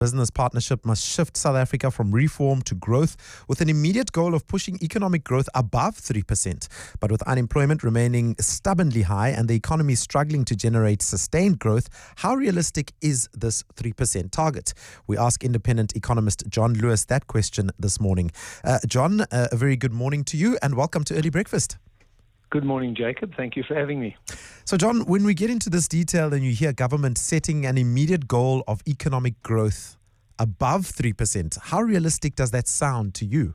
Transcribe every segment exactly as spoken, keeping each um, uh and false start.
Business partnership must shift South Africa from reform to growth with an immediate goal of pushing economic growth above three percent. But with unemployment remaining stubbornly high and the economy struggling to generate sustained growth, how realistic is this three percent target? We ask independent economist John Lewis that question this morning. Uh, John, uh, a very good morning to you and welcome to Early Breakfast. Good morning, Jacob. Thank you for having me. So, John, when we get into this detail and you hear government setting an immediate goal of economic growth above three percent, how realistic does that sound to you?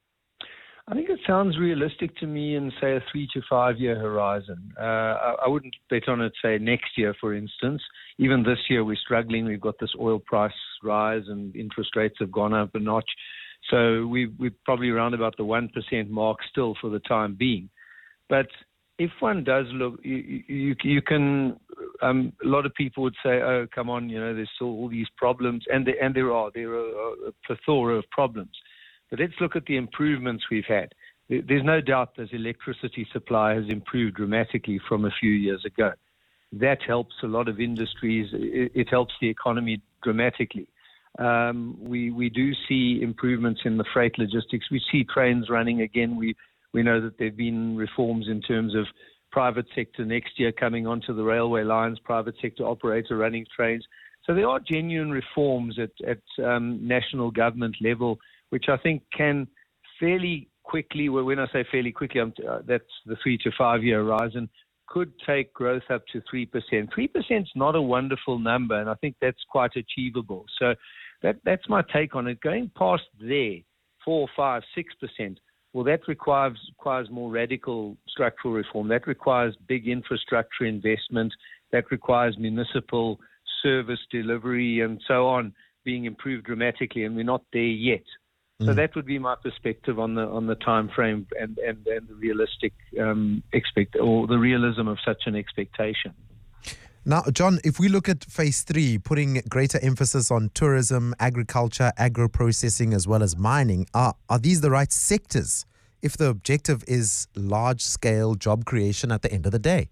I think it sounds realistic to me in, say, a three to five year horizon. Uh, I, I wouldn't bet on it, say, next year, for instance. Even this year, we're struggling. We've got this oil price rise and interest rates have gone up a notch. So we, we're probably around about the one percent mark still for the time being. But if one does look, you, you, you can, um, a lot of people would say, oh, come on, you know, there's still all these problems. And there, and there are, there are a plethora of problems. But let's look at the improvements we've had. There's no doubt that electricity supply has improved dramatically from a few years ago. That helps a lot of industries. It, it helps the economy dramatically. Um, we, we do see improvements in the freight logistics. We see trains running again. We We know that there have been reforms in terms of private sector next year coming onto the railway lines, private sector operator running trains. So there are genuine reforms at, at um, national government level, which I think can fairly quickly, well, when I say fairly quickly, I'm, uh, that's the three to five year horizon, could take growth up to three percent. three percent is not a wonderful number, and I think that's quite achievable. So that, that's my take on it. Going past there, four, five, six percent, well, that requires, requires more radical structural reform. That requires big infrastructure investment. That requires municipal service delivery and so on being improved dramatically, and we're not there yet. Mm. So that would be my perspective on the on the time frame and, and, and the realistic um, expect or the realism of such an expectation. Now, John, if we look at phase three, putting greater emphasis on tourism, agriculture, agro-processing, as well as mining, are, are these the right sectors if the objective is large-scale job creation at the end of the day?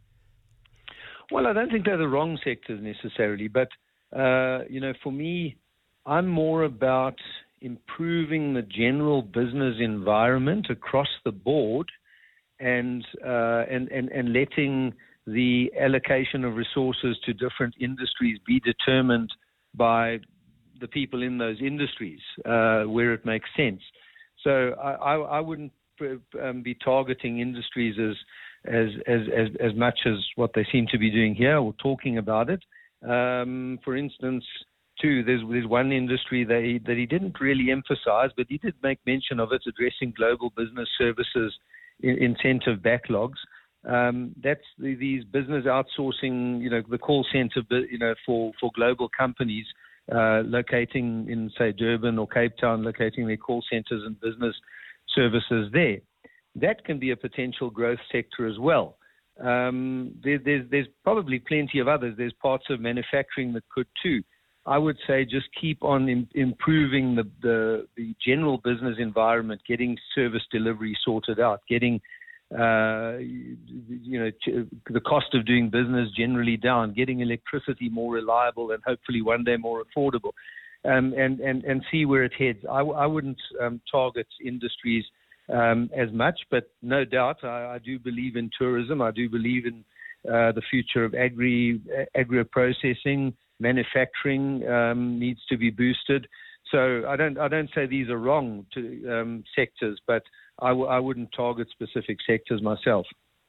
Well, I don't think they're the wrong sectors necessarily, but, uh, you know, for me, I'm more about improving the general business environment across the board and uh, and, and, and letting the allocation of resources to different industries be determined by the people in those industries uh, where it makes sense. So I, I, I wouldn't um, be targeting industries as, as as as as much as what they seem to be doing here or talking about it. Um, for instance, too, there's there's one industry that he, that he didn't really emphasize, but he did make mention of it, addressing global business services in, incentive backlogs. Um, that's the, these business outsourcing, you know, the call center, you know, for, for global companies uh, locating in, say, Durban or Cape Town, locating their call centers and business services there. That can be a potential growth sector as well. Um, there, there's, there's probably plenty of others. There's parts of manufacturing that could too. I would say just keep on im- improving the, the, the general business environment, getting service delivery sorted out, getting Uh, you know, the cost of doing business generally down, getting electricity more reliable and hopefully one day more affordable, um, and, and, and see where it heads. I, I wouldn't um, target industries um, as much, but no doubt I, I do believe in tourism. I do believe in uh, the future of agri, agri-processing, manufacturing um, needs to be boosted. So I don't I don't say these are wrong to um, sectors, but I, w- I wouldn't target specific sectors myself.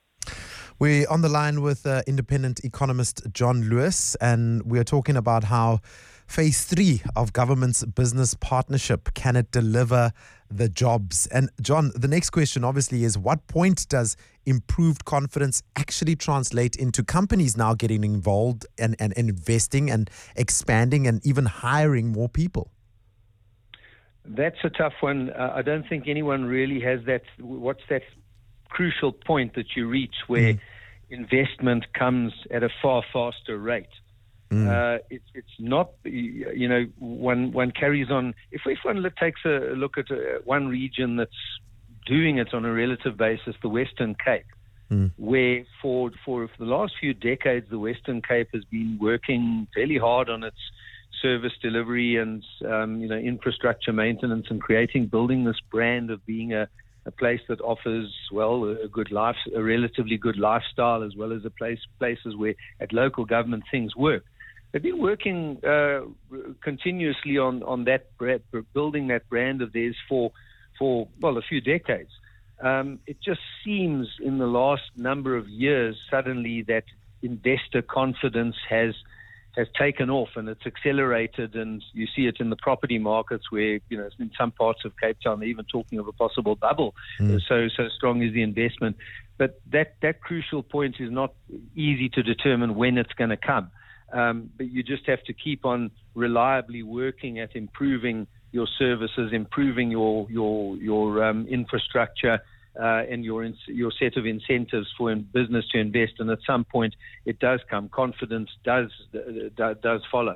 We're on the line with uh, independent economist John Lewis, and we're talking about how phase three of government's business partnership, can it deliver the jobs? And John, the next question obviously is, what point does improved confidence actually translate into companies now getting involved and, and, and investing and expanding and even hiring more people? That's a tough one. Uh, I don't think anyone really has that. What's that crucial point that you reach where mm. investment comes at a far faster rate? Mm. Uh, it, it's not, you know, one one carries on. If, if one takes a look at uh, one region that's doing it on a relative basis, the Western Cape, mm. where for, for for the last few decades, the Western Cape has been working fairly hard on its service delivery and um, you know infrastructure maintenance and creating, building this brand of being a, a place that offers, well, a good life, a relatively good lifestyle, as well as a place places where at local government things work. They've been working uh, continuously on on that brand, building that brand of theirs for for well a few decades. Um, it just seems in the last number of years suddenly that investor confidence has has taken off and it's accelerated, and you see it in the property markets where, you know, in some parts of Cape Town they're even talking of a possible bubble. Mm. So so strong is the investment. But that, that crucial point is not easy to determine when it's going to come. Um, but you just have to keep on reliably working at improving your services, improving your your your um, infrastructure, Uh, and your your set of incentives for in business to invest, and at some point it does come. Confidence does uh, does follow.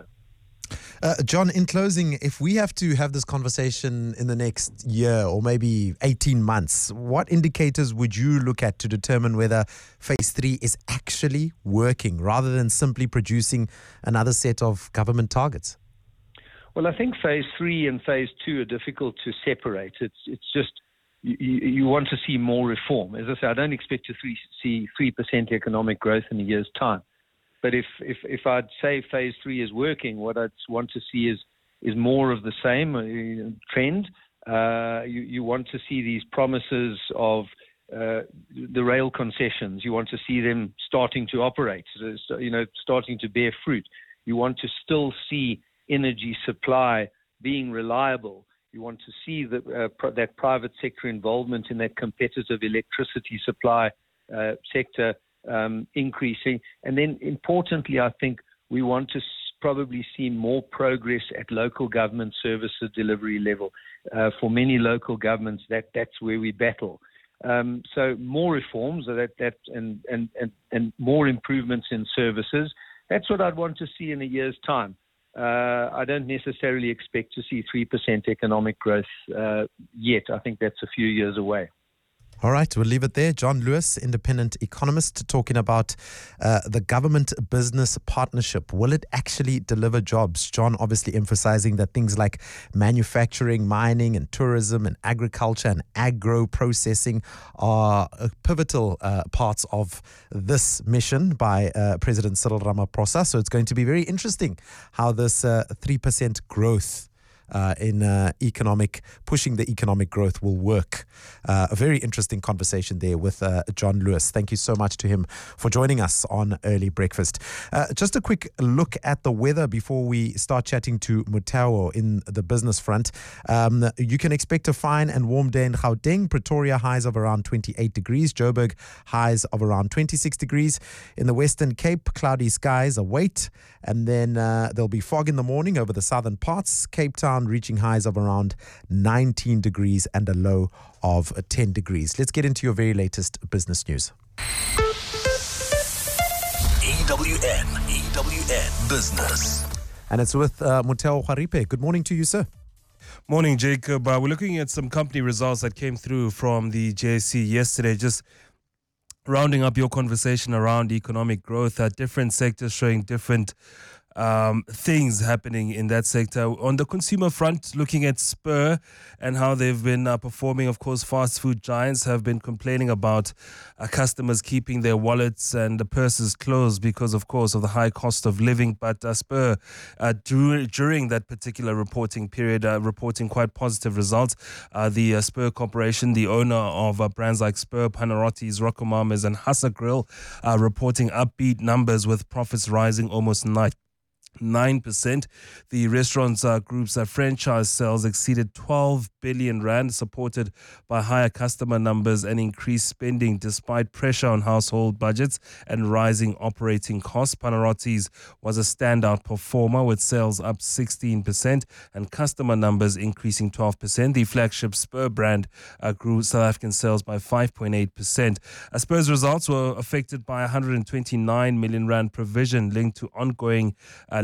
Uh, John, in closing, if we have to have this conversation in the next year or maybe eighteen months, what indicators would you look at to determine whether phase three is actually working rather than simply producing another set of government targets? Well, I think phase three and phase two are difficult to separate. It's it's just You, you want to see more reform. As I say, I don't expect to three, see three percent economic growth in a year's time. But if, if, if I'd say phase three is working, what I'd want to see is is more of the same uh, trend. Uh, you, you want to see these promises of uh, the rail concessions. You want to see them starting to operate, so, you know, starting to bear fruit. You want to still see energy supply being reliable. You want to see the, uh, pr- that private sector involvement in that competitive electricity supply uh, sector um, increasing. And then importantly, I think we want to s- probably see more progress at local government services delivery level. Uh, for many local governments, that, that's where we battle. Um, so more reforms that, that, and, and, and, and more improvements in services. That's what I'd want to see in a year's time. Uh, I don't necessarily expect to see three percent economic growth uh, yet. I think that's a few years away. All right, we'll leave it there. John Lewis, independent economist, talking about uh, the government-business partnership. Will it actually deliver jobs? John obviously emphasizing that things like manufacturing, mining and tourism and agriculture and agro-processing are uh, pivotal uh, parts of this mission by uh, President Cyril Ramaphosa. So it's going to be very interesting how this uh, three percent growth Uh, in uh, economic, pushing the economic growth will work. Uh, a very interesting conversation there with uh, John Lewis. Thank you so much to him for joining us on Early Breakfast. Uh, just a quick look at the weather before we start chatting to Mutao in the business front. Um, you can expect a fine and warm day in Gauteng. Pretoria highs of around twenty-eight degrees. Joburg highs of around twenty-six degrees. In the Western Cape, cloudy skies await. And then uh, there'll be fog in the morning over the southern parts. Cape Town reaching highs of around nineteen degrees and a low of ten degrees. Let's get into your very latest business news. E W N, E W N Business. And it's with uh, Mutao Haripe. Good morning to you, sir. Morning, Jacob. Uh, we're looking at some company results that came through from the J S C yesterday. Just rounding up your conversation around economic growth, uh, different sectors showing different Um, things happening in that sector. On the consumer front, looking at Spur and how they've been uh, performing. Of course, fast food giants have been complaining about uh, customers keeping their wallets and the purses closed because, of course, of the high cost of living. But uh, Spur, uh, dur- during that particular reporting period, uh, reporting quite positive results. Uh, the uh, Spur Corporation, the owner of uh, brands like Spur, Panarottis, RocoMamas and Hassa Grill, uh, reporting upbeat numbers with profits rising almost nine. nine percent. The restaurants uh, group's uh, franchise sales exceeded twelve billion rand, supported by higher customer numbers and increased spending despite pressure on household budgets and rising operating costs. Panarottis was a standout performer with sales up sixteen percent and customer numbers increasing twelve percent. The flagship Spur brand uh, grew South African sales by five point eight percent. Uh, Spur's results were affected by one hundred twenty-nine million rand provision linked to ongoing uh,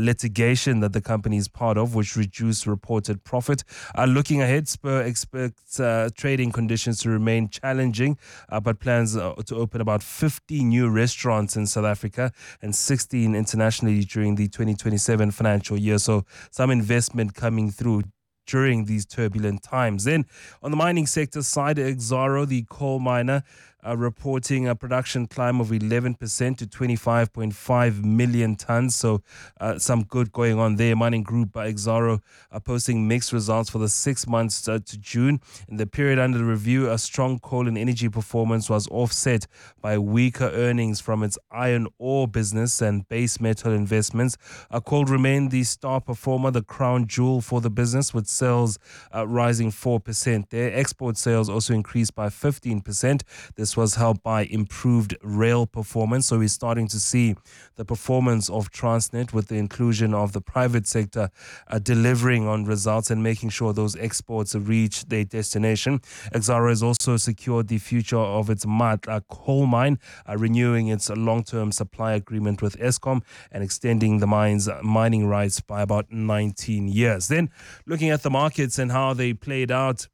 litigation that the company is part of, which reduced reported profit. Uh, looking ahead, Spur expects uh, trading conditions to remain challenging, uh, but plans uh, to open about fifty new restaurants in South Africa and sixteen internationally during the twenty twenty-seven financial year. So some investment coming through during these turbulent times. Then on the mining sector side, Exxaro, the coal miner, Uh, reporting a production climb of eleven percent to twenty-five point five million tons. So uh, some good going on there. Mining group by Exxaro are posting mixed results for the six months uh, to June. In the period under the review, a strong coal and energy performance was offset by weaker earnings from its iron ore business and base metal investments. Uh, coal remained the star performer, the crown jewel for the business, with sales uh, rising four percent. Their export sales also increased by fifteen percent. This was helped by improved rail performance. So we're starting to see the performance of Transnet with the inclusion of the private sector uh, delivering on results and making sure those exports reach their destination. Exxaro has also secured the future of its Matla coal mine, uh, renewing its long-term supply agreement with Eskom and extending the mine's mining rights by about nineteen years. Then looking at the markets and how they played out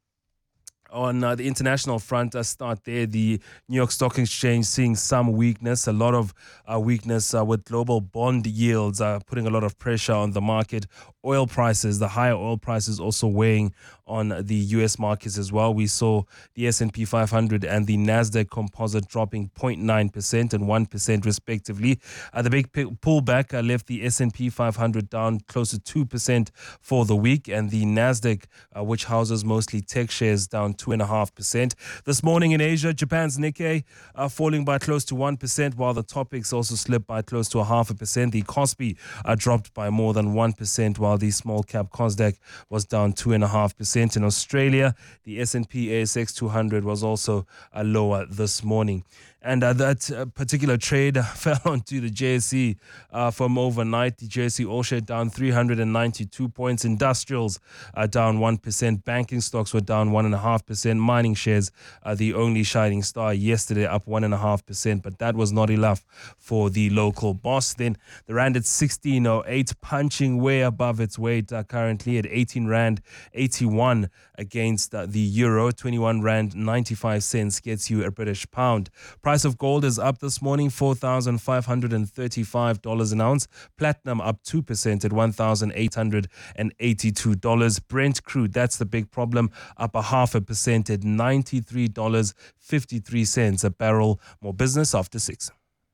on uh, the international front, I start there. The New York Stock Exchange seeing some weakness, a lot of uh, weakness uh, with global bond yields uh, putting a lot of pressure on the market. Oil prices, the higher oil prices also weighing on the U S markets as well. We saw the S and P five hundred and the Nasdaq Composite dropping zero point nine percent and one percent respectively. Uh, the big p- pullback uh, left the S and P five hundred down close to two percent for the week, and the Nasdaq, uh, which houses mostly tech shares, down two point five percent. This morning in Asia, Japan's Nikkei uh, falling by close to one percent, while the Topix also slipped by close to a half a percent. The Kospi uh, dropped by more than one percent, while the small cap Kosdaq was down two point five percent. In Australia, the S and P A S X two hundred was also uh, lower this morning. And uh, that uh, particular trade fell onto the J S E uh, from overnight. The J S E All Share down three hundred ninety-two points. Industrials uh, down one percent. Banking stocks were down one point five percent. Mining shares, uh, the only shining star yesterday, up one point five percent. But that was not enough for the local boss. Then the Rand at sixteen oh eight, punching way above its weight uh, currently at eighteen Rand eighty-one against uh, the Euro. twenty-one Rand ninety-five cents gets you a British pound. Price of gold is up this morning, four thousand five hundred thirty-five dollars an ounce. Platinum up two percent at one thousand eight hundred eighty-two dollars. Brent crude, that's the big problem, up a half a percent at ninety-three dollars and fifty-three cents a barrel. More business after six.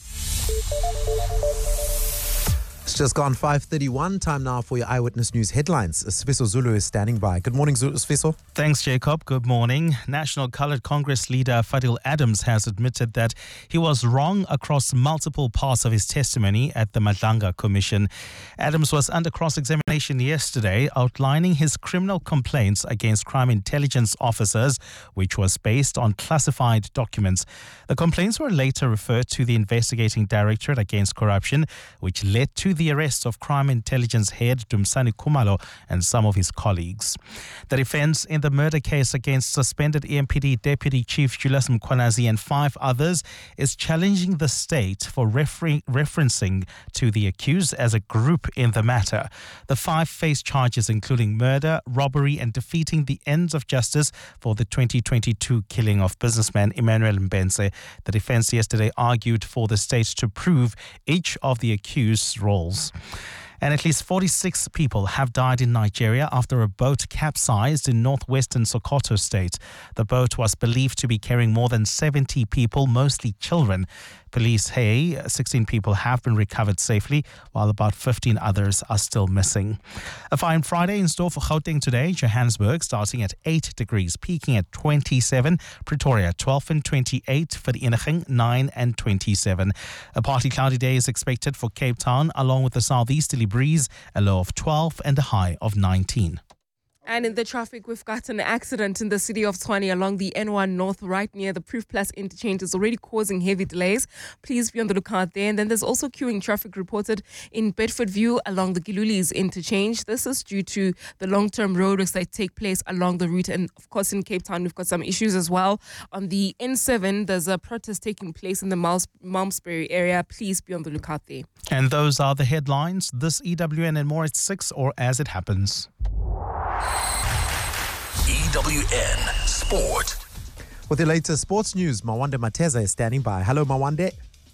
It's just gone five thirty-one. Time now for your Eyewitness News headlines. Sfiso Zulu is standing by. Good morning, Sfiso. Thanks, Jacob. Good morning. National Coloured Congress leader Fadil Adams has admitted that he was wrong across multiple parts of his testimony at the Madlanga Commission. Adams was under cross-examination yesterday, outlining his criminal complaints against crime intelligence officers, which was based on classified documents. The complaints were later referred to the Investigating Directorate Against Corruption, which led to the arrest of crime intelligence head Dumsani Khumalo and some of his colleagues. The defense in the murder case against suspended E M P D Deputy Chief Julius Mkhwanazi and five others is challenging the state for refer- referencing to the accused as a group in the matter. The five face charges including murder, robbery and defeating the ends of justice for the twenty twenty-two killing of businessman Emmanuel Mbenze. The defense yesterday argued for the state to prove each of the accused's roles. And at least forty-six people have died in Nigeria after a boat capsized in northwestern Sokoto state. The boat was believed to be carrying more than seventy people, mostly children. Police say sixteen people have been recovered safely, while about fifteen others are still missing. A fine Friday in store for Gauteng today. Johannesburg starting at eight degrees, peaking at twenty-seven. Pretoria twelve and twenty-eight. Vereeniging nine and twenty-seven. A partly cloudy day is expected for Cape Town, along with a southeasterly breeze, a low of twelve and a high of nineteen. And in the traffic, we've got an accident in the city of Tshwane along the N one North, right near the Proof Plus interchange. It's already causing heavy delays. Please be on the lookout there. And then there's also queuing traffic reported in Bedford View along the Gilulis interchange. This is due to the long-term roadworks that take place along the route. And of course, in Cape Town, we've got some issues as well. On the N seven, there's a protest taking place in the Malms- Malmesbury area. Please be on the lookout there. And those are the headlines. This E W N and more at six, or as it happens. E W N Sport. With the latest sports news, Mawande Mateza is standing by. Hello, Mawande.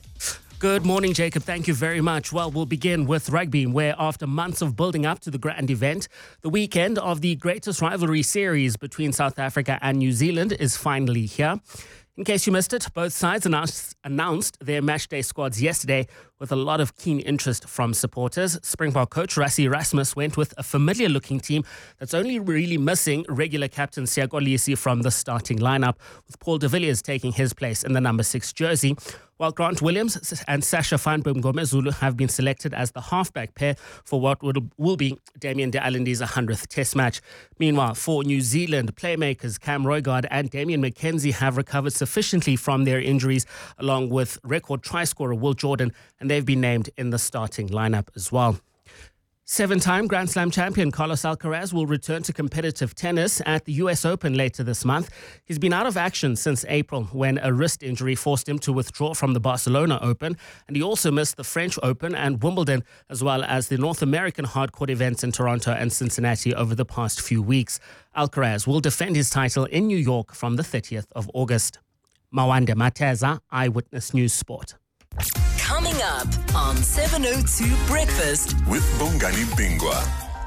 Good morning, Jacob. Thank you very much. Well, we'll begin with rugby, where after months of building up to the grand event, the weekend of the greatest rivalry series between South Africa and New Zealand is finally here. In case you missed it, both sides announced, announced their matchday squads yesterday with a lot of keen interest from supporters. Springbok coach Rassie Erasmus went with a familiar-looking team that's only really missing regular captain Siya Kolisi from the starting lineup, with Paul de Villiers taking his place in the number six jersey, while Grant Williams and Sasha van Boom-Gomezulu have been selected as the halfback pair for what will, will be Damien de Allende's one hundredth Test match. Meanwhile, for New Zealand, playmakers Cam Roigard and Damien McKenzie have recovered sufficiently from their injuries, along with record try-scorer Will Jordan, and they've been named in the starting lineup as well. Seven-time Grand Slam champion Carlos Alcaraz will return to competitive tennis at the U S Open later this month. He's been out of action since April, when a wrist injury forced him to withdraw from the Barcelona Open, and he also missed the French Open and Wimbledon, as well as the North American hardcourt events in Toronto and Cincinnati over the past few weeks. Alcaraz will defend his title in New York from the thirtieth of August. Mawande Mateza, Eyewitness News Sport. Coming up on seven oh two Breakfast with Bongani Bingwa.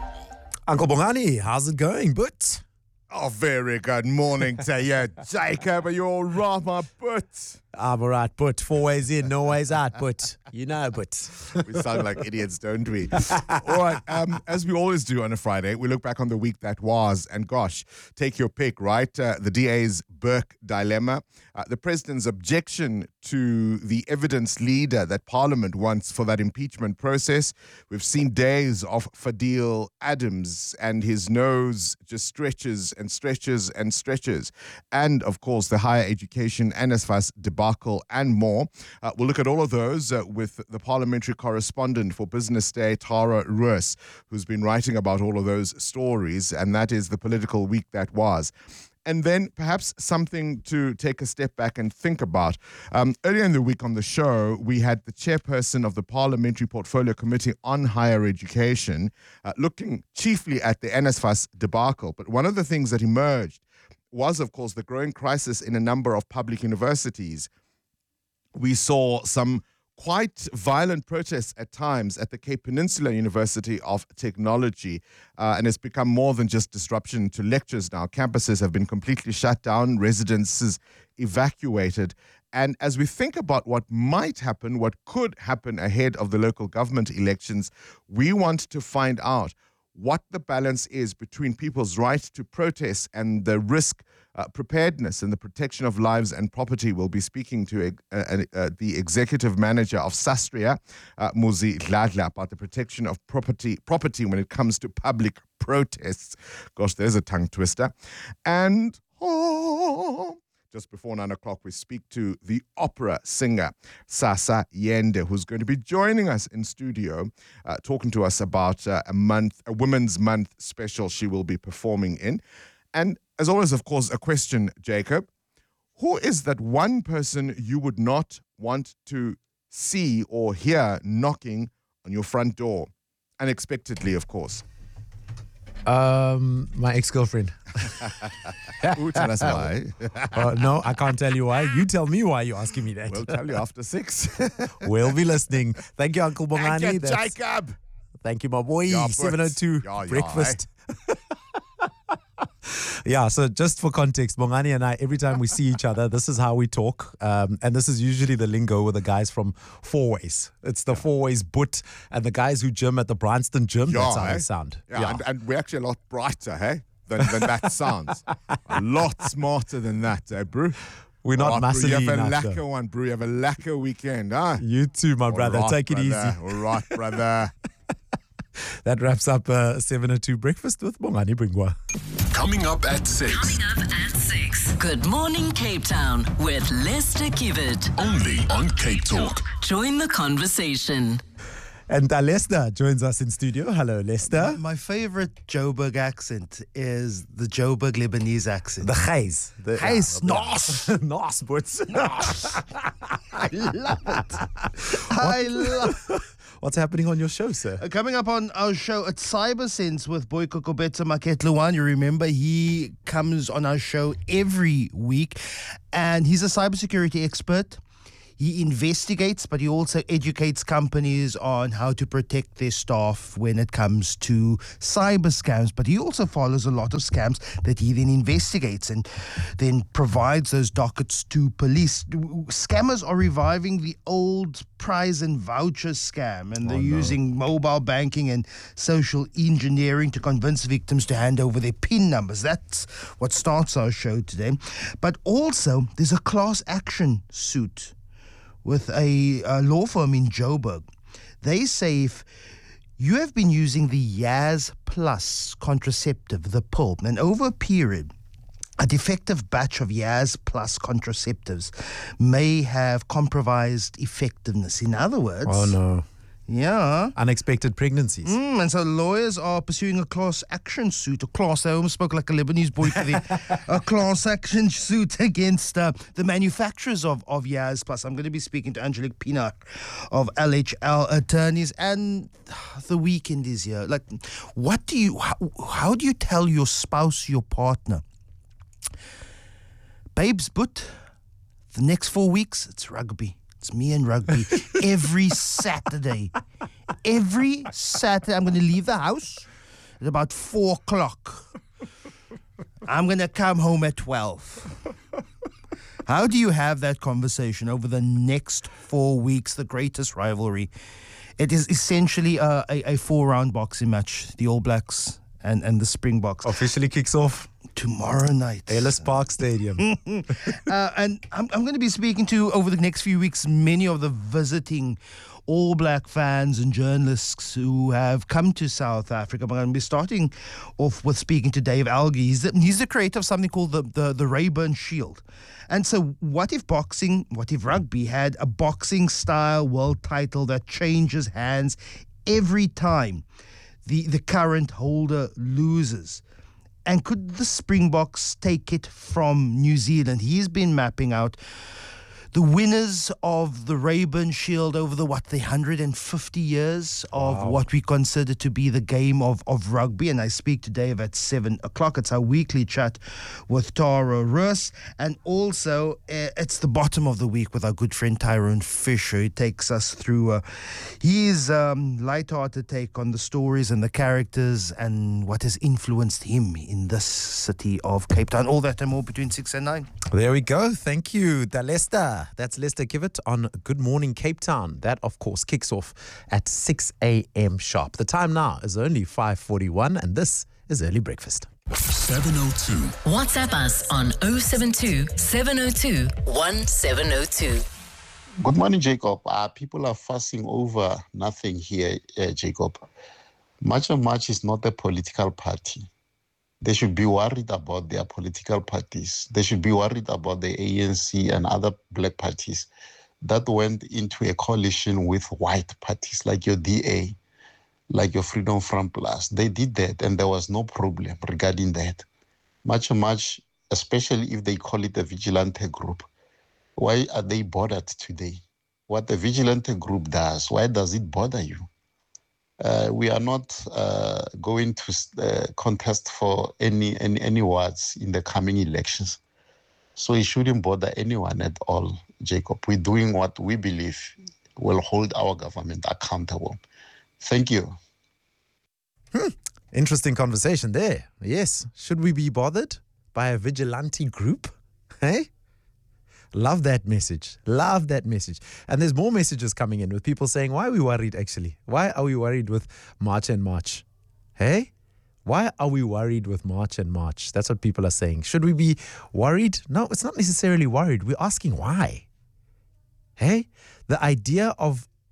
Uncle Bongani, how's it going, but? Oh, very good morning to you, Jacob. Are you all right, my butt? I'm all right, but four ways in, no ways out, but you know, but. We sound like idiots, don't we? All right, um, as we always do on a Friday, we look back on the week that was, and gosh, take your pick, right? Uh, the D A's Burke dilemma, uh, the president's objection to the evidence leader that Parliament wants for that impeachment process. We've seen days of Fadil Adams, and his nose just stretches and stretches and stretches. And, of course, the higher education N S F A S debacle and more. Uh, we'll look at all of those uh, with the parliamentary correspondent for Business Day, Tara Roos, who's been writing about all of those stories, and that is the political week that was. And then perhaps something to take a step back and think about. Um, earlier in the week on the show, we had the chairperson of the Parliamentary Portfolio Committee on Higher Education uh, looking chiefly at the N S F A S debacle. But one of the things that emerged was, of course, the growing crisis in a number of public universities. We saw some quite violent protests at times at the Cape Peninsula University of Technology, uh, and it's become more than just disruption to lectures now. Campuses have been completely shut down, residences evacuated. And as we think about what might happen, what could happen ahead of the local government elections, we want to find out what the balance is between people's right to protest and the risk uh, preparedness and the protection of lives and property. We'll be speaking to uh, uh, uh, the executive manager of SASTRIA, uh, Muzi Dladla, about the protection of property property when it comes to public protests. Gosh, there's a tongue twister. And oh, just before nine o'clock, we speak to the opera singer, Sasa Yende, who's going to be joining us in studio, uh, talking to us about uh, a month, a Women's Month special she will be performing in. And as always, of course, a question, Jacob. Who is that one person you would not want to see or hear knocking on your front door? Unexpectedly, of course. Um, my ex-girlfriend. Ooh, tell us why. uh, no, I can't tell you why. You tell me why you're asking me that. We'll tell you after six. We'll be listening. Thank you, Uncle Bongani. Thank you, That's, Jacob. Thank you, my boy. Yeah, seven oh two yeah, yeah, Breakfast. Yeah, so just for context, Bongani and I, every time we see each other, this is how we talk. Um, and this is usually the lingo with the guys from Four Ways. It's the Four Ways Boot and the guys who gym at the Bryanston gym. Yeah, that's how eh? they sound. Yeah, Yeah. And, and we're actually a lot brighter, hey, than, than that sounds. A lot smarter than that, eh, bro? We're not All right, massively bro, you have a enough, lacquer though. one, bro. You have a lacquer weekend, huh? You too, my brother. All right, Take it brother. easy. All right, brother. That wraps up uh, seven oh two Breakfast with Bongani Bringwa. Coming up at six. Coming up at six. Good morning, Cape Town with Lester Kivet. Only on Cape Talk. Join the conversation. And uh, Lester joins us in studio. Hello, Lester. My, my favorite Joburg accent is the Joburg Lebanese accent. The Gijs. The Gijs, uh, nos. Nos, boys. I love it. I love it. What's happening on your show, sir? Uh, coming up on our show at CyberSense with Boyko Kobeta Maketluwan. You remember he comes on our show every week and he's a cybersecurity expert. He investigates, but he also educates companies on how to protect their staff when it comes to cyber scams. But he also follows a lot of scams that he then investigates and then provides those dockets to police. Scammers are reviving the old prize and voucher scam, and they're Oh, no. using mobile banking and social engineering to convince victims to hand over their PIN numbers. That's what starts our show today. But also, there's a class action suit with a, a law firm in Joburg. They say if you have been using the Yaz Plus contraceptive, the pill, and over a period, a defective batch of Yaz Plus contraceptives may have compromised effectiveness. In other words, Oh, no. yeah. Unexpected pregnancies. Mm, and so lawyers are pursuing a class action suit, a class, I almost spoke like a Lebanese boy for the, a class action suit against uh, the manufacturers of, of Yaz Plus. I'm going to be speaking to Angelique Pienaar of L H L Attorneys, and the weekend is here. Like, what do you, how, how do you tell your spouse, your partner, babes, but the next four weeks, it's rugby. It's me and rugby every Saturday. Every Saturday, I'm going to leave the house at about four o'clock. I'm going to come home at twelve. How do you have that conversation over the next four weeks, the greatest rivalry? It is essentially a, a, a four-round boxing match, the All Blacks and, and the Springboks. Officially kicks off Tomorrow night. Ellis Park Stadium. uh, and I'm, I'm going to be speaking to, over the next few weeks, many of the visiting All Black fans and journalists who have come to South Africa. But I'm going to be starting off with speaking to Dave Alge. He's the, he's the creator of something called the, the, the Rayburn Shield. And so what if boxing, what if rugby had a boxing style world title that changes hands every time the, the current holder loses? And could the Springboks take it from New Zealand? He's been mapping out the winners of the Rayburn Shield over the, what, the one hundred fifty years of Wow. what we consider to be the game of, of rugby. And I speak to Dave at seven o'clock. It's our weekly chat with Tara Roos. And also, uh, it's the bottom of the week with our good friend Tyrone Fisher. He takes us through uh, his um, light-hearted take on the stories and the characters and what has influenced him in this city of Cape Town. All that and more between six and nine. There we go. Thank you, Da Lester. That's Lester Kivet on Good Morning Cape Town. That, of course, kicks off at six a.m. sharp. The time now is only five forty-one, and this is Early Breakfast. seven oh two. WhatsApp us on oh seven two, seven oh two, one seven oh two. Good morning, Jacob. Uh, people are fussing over nothing here, uh, Jacob. Much and much is not a political party. They should be worried about their political parties. They should be worried about the A N C and other black parties that went into a coalition with white parties like your D A, like your Freedom Front Plus. They did that, and there was no problem regarding that. Much and much, especially if they call it a vigilante group. Why are they bothered today? What the vigilante group does, why does it bother you? Uh, we are not uh, going to uh, contest for any, any any words in the coming elections. So it shouldn't bother anyone at all, Jacob. We're doing what we believe will hold our government accountable. Thank you. Hmm. Interesting conversation there. Yes. Should we be bothered by a vigilante group? Hey? Love that message. Love that message. And there's more messages coming in with people saying, why are we worried actually? Why are we worried with March and March? Hey? Why are we worried with March and March? That's what people are saying. Should we be worried? No, it's not necessarily worried. We're asking why. Hey? The idea of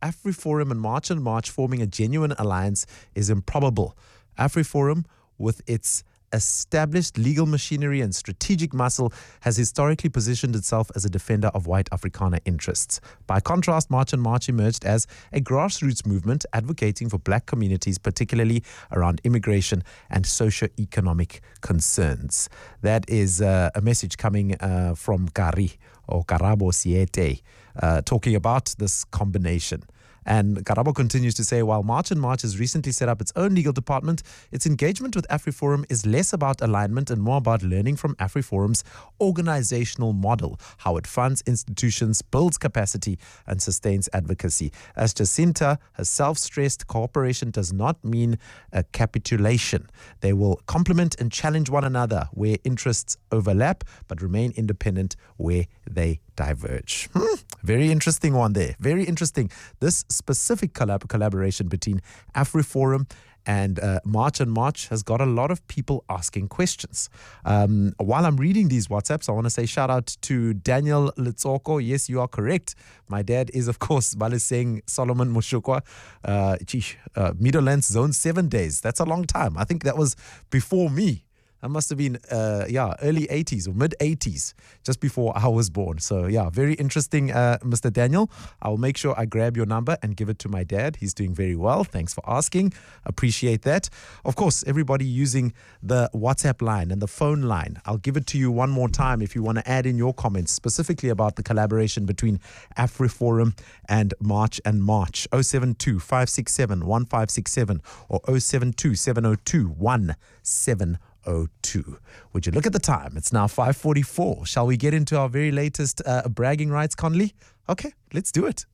AfriForum and March and March forming a genuine alliance is improbable. AfriForum, with its established legal machinery and strategic muscle, has historically positioned itself as a defender of white Afrikaner interests. By contrast, March and March emerged as a grassroots movement advocating for black communities, particularly around immigration and socio-economic concerns. That is uh, a message coming uh, from Kari, or Karabo Siete, uh, talking about this combination. And Karabo continues to say, while March and March has recently set up its own legal department, its engagement with AfriForum is less about alignment and more about learning from AfriForum's organizational model, how it funds institutions, builds capacity, and sustains advocacy. As Jacinta herself stressed, cooperation does not mean a capitulation. They will complement and challenge one another where interests overlap, but remain independent where they diverge. Hmm, very interesting one there. Very interesting. This specific collab- collaboration between AfriForum and uh, March and March has got a lot of people asking questions. Um, while I'm reading these WhatsApps, I want to say shout out to Daniel Litsoko. Yes, you are correct. My dad is, of course, Baliseng Solomon Mushukwa. Uh, geez, uh, Meadowlands Zone seven days. That's a long time. I think that was before me. That must have been, uh, yeah, early eighties or mid eighties, just before I was born. So, yeah, very interesting, uh, Mister Daniel. I will make sure I grab your number and give it to my dad. He's doing very well. Thanks for asking. Appreciate that. Of course, everybody using the WhatsApp line and the phone line, I'll give it to you one more time if you want to add in your comments specifically about the collaboration between AfriForum and March and March. oh seven two, five six seven, one five six seven or oh seven two, seven oh two, one seven oh two. Would you look at the time? It's now five forty-four. Shall we get into our very latest uh, bragging rights, Conley? Okay, let's do it.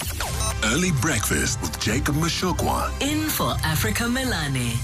Early breakfast with Jacob Mashokwa. In for Africa Melane.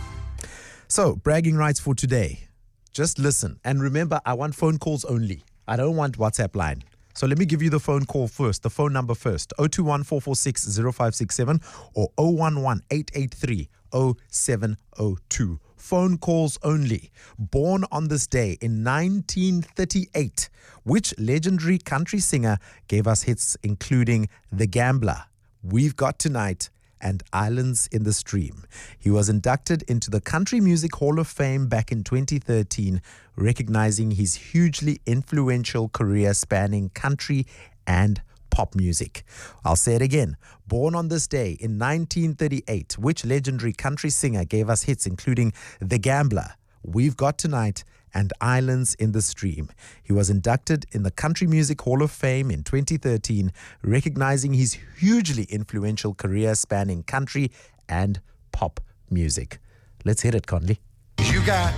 So, bragging rights for today. Just listen. And remember, I want phone calls only. I don't want WhatsApp line. So let me give you the phone call first, the phone number first, oh two one, four four six, oh five six seven or oh one one, eight eight three, oh seven oh two. Phone calls only. Born on this day in nineteen thirty-eight, which legendary country singer gave us hits including The Gambler, We've Got Tonight, and Islands in the Stream? He was inducted into the Country Music Hall of Fame back in twenty thirteen, recognizing his hugely influential career spanning country and pop music. I'll say it again. Born on this day in nineteen thirty-eight, which legendary country singer gave us hits including The Gambler, We've Got Tonight, and Islands in the Stream? He was inducted in the Country Music Hall of Fame in twenty thirteen, recognizing his hugely influential career spanning country and pop music. Let's hit it, Conley. You got